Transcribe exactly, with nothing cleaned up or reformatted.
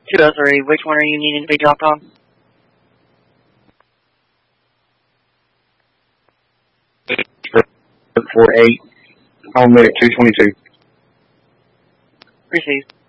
two oh three, which one are you needing to be dropped off? four eight, home at two twenty-two. Received.